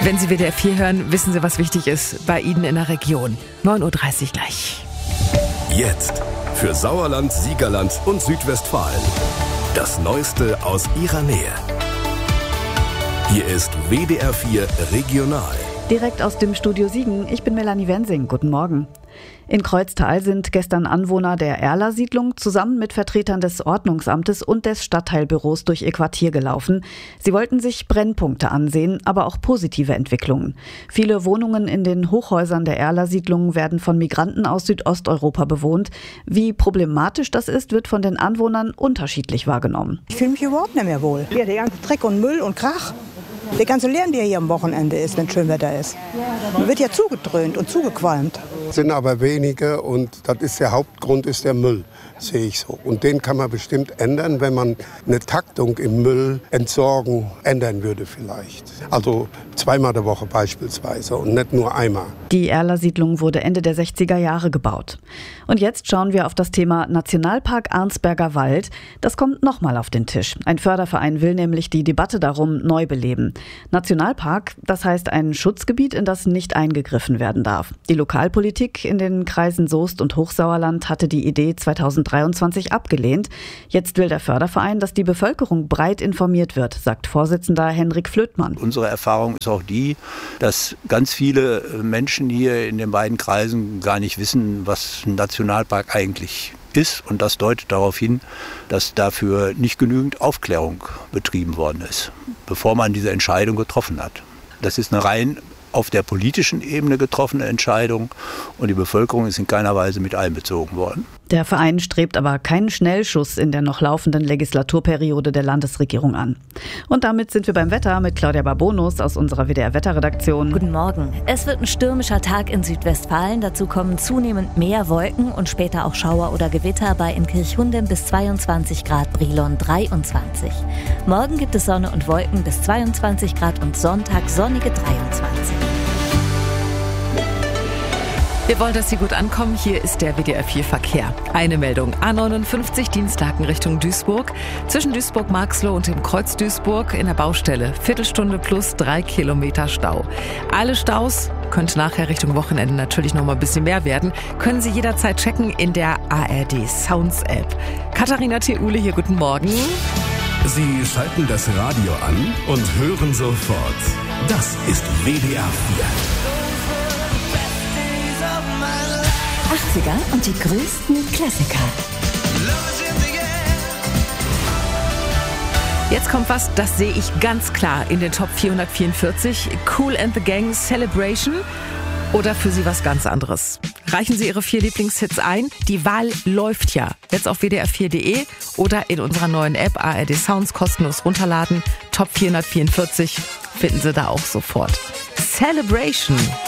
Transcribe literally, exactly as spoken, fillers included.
Wenn Sie W D R vier hören, wissen Sie, was wichtig ist bei Ihnen in der Region. neun Uhr dreißig gleich. Jetzt für Sauerland, Siegerland und Südwestfalen. Das Neueste aus Ihrer Nähe. Hier ist W D R vier Regional. Direkt aus dem Studio Siegen, ich bin Melanie Wensing. Guten Morgen. In Kreuztal sind gestern Anwohner der Erler-Siedlung zusammen mit Vertretern des Ordnungsamtes und des Stadtteilbüros durch ihr Quartier gelaufen. Sie wollten sich Brennpunkte ansehen, aber auch positive Entwicklungen. Viele Wohnungen in den Hochhäusern der Erler-Siedlung werden von Migranten aus Südosteuropa bewohnt. Wie problematisch das ist, wird von den Anwohnern unterschiedlich wahrgenommen. Ich fühle mich überhaupt nicht mehr wohl. Hier, der ganze Dreck und Müll und Krach. Der ganze Lärm, der hier am Wochenende ist, wenn schön Wetter ist. Man wird ja zugedröhnt und zugequalmt. Es sind aber wenige und das ist der Hauptgrund, ist der Müll, sehe ich so. Und den kann man bestimmt ändern, wenn man eine Taktung im Müll entsorgen ändern würde vielleicht. Also zweimal der Woche beispielsweise und nicht nur einmal. Die Erler-Siedlung wurde Ende der sechziger Jahre gebaut. Und jetzt schauen wir auf das Thema Nationalpark Arnsberger Wald. Das kommt nochmal auf den Tisch. Ein Förderverein will nämlich die Debatte darum neu beleben. Nationalpark, das heißt ein Schutzgebiet, in das nicht eingegriffen werden darf. Die Lokalpolitik in den Kreisen Soest und Hochsauerland hatte die Idee zweitausenddreiundzwanzig abgelehnt. Jetzt will der Förderverein, dass die Bevölkerung breit informiert wird, sagt Vorsitzender Henrik Flötmann. Unsere Erfahrung ist auch die, dass ganz viele Menschen hier in den beiden Kreisen gar nicht wissen, was ein Nationalpark eigentlich ist. Und das deutet darauf hin, dass dafür nicht genügend Aufklärung betrieben worden ist, bevor man diese Entscheidung getroffen hat. Das ist eine rein auf der politischen Ebene getroffene Entscheidung und die Bevölkerung ist in keiner Weise mit einbezogen worden. Der Verein strebt aber keinen Schnellschuss in der noch laufenden Legislaturperiode der Landesregierung an. Und damit sind wir beim Wetter mit Claudia Barbonus aus unserer W D R-Wetterredaktion. Guten Morgen. Es wird ein stürmischer Tag in Südwestfalen. Dazu kommen zunehmend mehr Wolken und später auch Schauer oder Gewitter bei in Kirchhundem bis zweiundzwanzig Grad, Brilon dreiundzwanzig. Morgen gibt es Sonne und Wolken bis zweiundzwanzig Grad und Sonntag sonnige dreiundzwanzig. Wir wollen, dass Sie gut ankommen. Hier ist der W D R vier Verkehr. Eine Meldung. A neunundfünfzig Dienstag in Richtung Duisburg. Zwischen Duisburg-Marxloh und dem Kreuz Duisburg in der Baustelle. Viertelstunde plus drei Kilometer Stau. Alle Staus, könnte nachher Richtung Wochenende natürlich noch mal ein bisschen mehr werden, können Sie jederzeit checken in der A R D Sounds App. Katharina Theule hier, guten Morgen. Sie schalten das Radio an und hören sofort. Das ist W D R vier. achtziger und die größten Klassiker. Jetzt kommt was, das sehe ich ganz klar in den Top vierhundertvierundvierzig. Kool and the Gang, Celebration oder für Sie was ganz anderes. Reichen Sie Ihre vier Lieblingshits ein. Die Wahl läuft ja. Jetzt auf W D R vier Punkt de oder in unserer neuen App A R D Sounds kostenlos runterladen. Top vierhundertvierundvierzig finden Sie da auch sofort. Celebration.